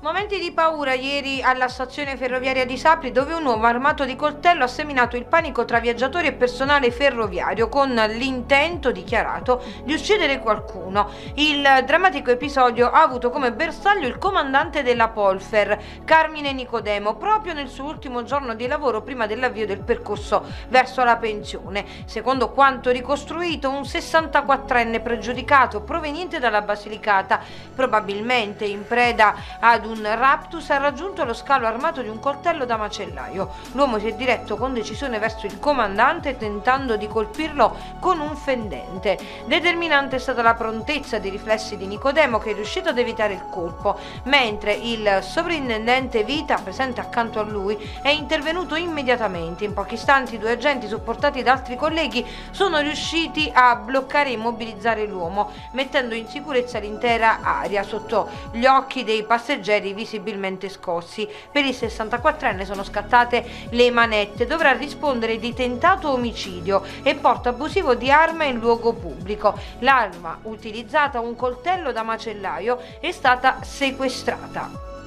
Momenti di paura ieri alla stazione ferroviaria di Sapri, dove un uomo armato di coltello ha seminato il panico tra viaggiatori e personale ferroviario con l'intento dichiarato di uccidere qualcuno. Il drammatico episodio ha avuto come bersaglio il comandante della Polfer, Carmine Nicodemo, proprio nel suo ultimo giorno di lavoro prima dell'avvio del percorso verso la pensione. Secondo quanto ricostruito, un 64enne pregiudicato proveniente dalla Basilicata, probabilmente in preda ad un raptus, ha raggiunto lo scalo armato di un coltello da macellaio. L'uomo si è diretto con decisione verso il comandante, tentando di colpirlo con un fendente. Determinante è stata la prontezza dei riflessi di Nicodemo, che è riuscito ad evitare il colpo, mentre il sovrintendente Vita, presente accanto a lui, è intervenuto immediatamente. In pochi istanti 2 agenti, supportati da altri colleghi, sono riusciti a bloccare e immobilizzare l'uomo, mettendo in sicurezza l'intera area sotto gli occhi dei passeggeri visibilmente scossi. Per il 64enne sono scattate le manette. Dovrà rispondere di tentato omicidio e porto abusivo di arma in luogo pubblico. L'arma utilizzata, un coltello da macellaio, è stata sequestrata.